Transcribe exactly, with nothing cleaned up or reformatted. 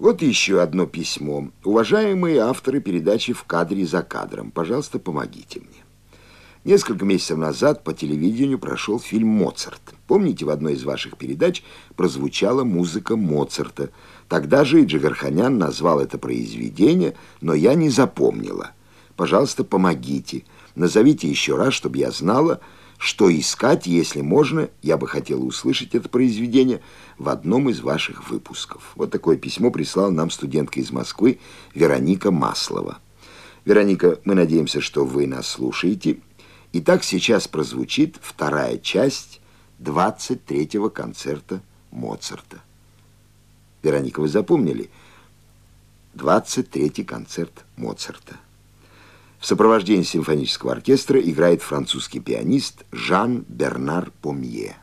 Вот еще одно письмо. Уважаемые авторы передачи «В кадре за кадром», пожалуйста, помогите мне. Несколько месяцев назад по телевидению прошел фильм «Моцарт». Помните, в одной из ваших передач прозвучала музыка Моцарта. Тогда же и Джигарханян назвал это произведение, но я не запомнила. Пожалуйста, помогите. Назовите еще раз, чтобы я знала, что искать, если можно. Я бы хотела услышать это произведение в одном из ваших выпусков. Вот такое письмо прислала нам студентка из Москвы Вероника Маслова. Вероника, мы надеемся, что вы нас слушаете. Итак, сейчас прозвучит вторая часть двадцать третьего концерта Моцарта. Вероника, вы запомнили? двадцать третий концерт Моцарта. В сопровождении симфонического оркестра играет французский пианист Жан-Бернар Помье.